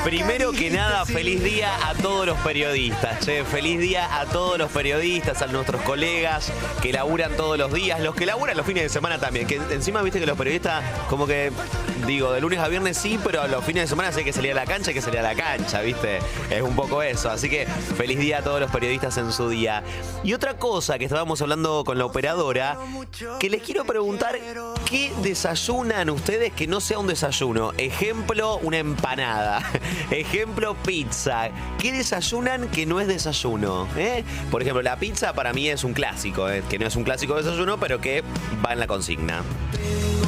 Primero que nada, feliz día a todos los periodistas, che. Feliz día a todos los periodistas, a nuestros colegas que laburan todos los días, los que laburan los fines de semana también. Que encima viste que los periodistas, como que, digo, de lunes a viernes sí, pero a los fines de semana sí hay que salir a la cancha, viste. Es un poco eso. Así que feliz día a todos los periodistas en su día. Y otra cosa que estábamos hablando con la operadora, que les quiero preguntar, ¿qué desayunan ustedes que no sea un desayuno? Ejemplo, una empanada. Ejemplo, pizza. ¿Qué desayunan que no es desayuno? Por ejemplo, la pizza para mí es un clásico, que no es un clásico de desayuno, pero que va en la consigna.